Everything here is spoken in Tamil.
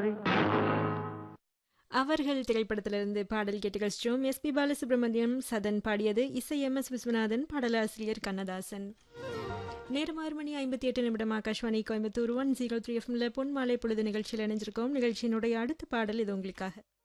அவர்கள் திரைப்படத்திலிருந்து பாடல் கேட்டு கழிச்சோம். எஸ்பி பாலசுப்ரமணியம் சதன் பாடியது. இசை MS விஸ்வநாதன், பாடலாசிரியர் கண்ணதாசன். நேரம் 6 மணி 58 நிமிடம். ஆகாஷ்வாணி கோயம்புத்தூர் 103 எஃப்எம்ல பொன் மாலை பொழுது நிகழ்ச்சியில் இணைஞ்சிருக்கோம். நிகழ்ச்சியினுடைய அடுத்த பாடல் இது உங்களுக்காக.